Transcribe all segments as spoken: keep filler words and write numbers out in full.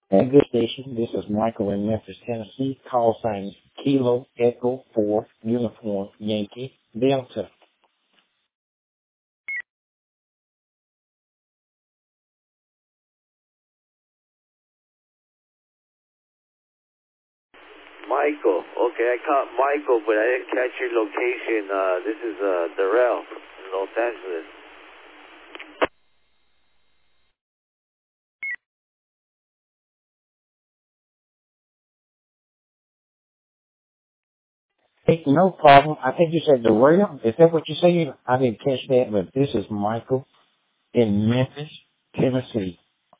At this station, this is Michael in Memphis, Tennessee. Call sign is Kilo Echo four Uniform Yankee Delta. Michael. Okay, I caught Michael, but I didn't catch your location. Uh, this is uh, Darrell in Los Angeles. Hey, no problem. I think you said the rail. Is that what you said? I didn't catch that, but this is Michael in Memphis, Tennessee.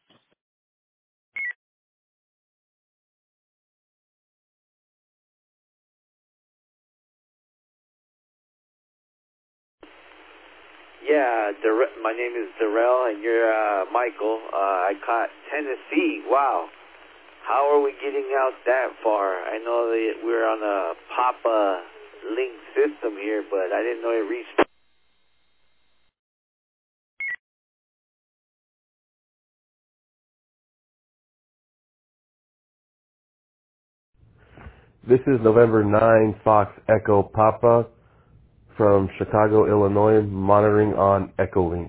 Yeah, Dar- my name is Darrell, and you're uh, Michael. Uh, I caught Tennessee. Wow. How are we getting out that far? I know that we're on a Papa link system here, but I didn't know it reached. This is November ninth, Fox Echo Papa from Chicago, Illinois, monitoring on Echolink.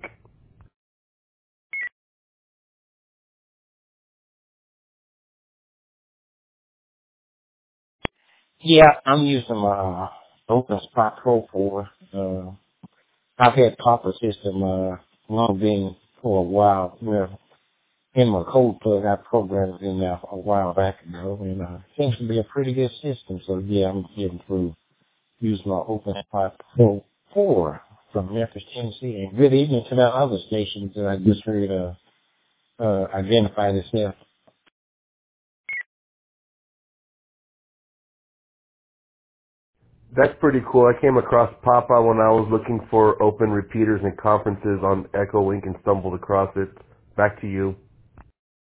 Yeah, I'm using uh, OpenSpot Pro four. Uh, I've had Papa system uh, long been for a while. Well, in my code plug, I programmed it in there a while back ago, and uh, seems to be a pretty good system. So yeah, I'm getting through using my OpenSpot Pro four from Memphis, Tennessee. And good evening to that other station that I just heard uh, uh, identify itself. That's pretty cool. I came across Papa when I was looking for open repeaters and conferences on Echolink and stumbled across it. Back to you.